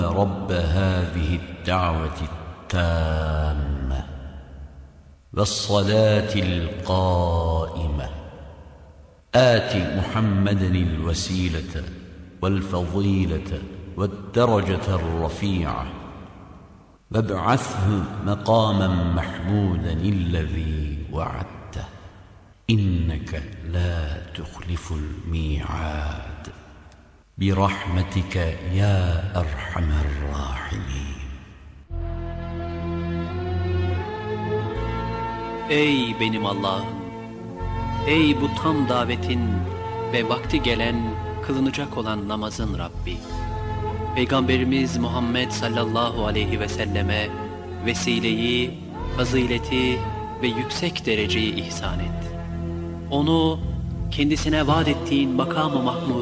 رب هذه الدعوة التامة والصلاة القائمة آت محمدا الوسيلة والفضيلة والدرجة الرفيعة وابعثه مقاما محمودا الذي وعدته إنك لا تخلف الميعاد برحمتك يا أرحم الراحمين. Ey benim Allah'ım! Ey bu tam davetin ve vakti gelen, kılınacak olan namazın Rabbi! Peygamberimiz Muhammed sallallahu aleyhi ve selleme vesileyi, fazileti ve yüksek dereceyi ihsan et. Onu kendisine vaat ettiğin makam-ı mahmud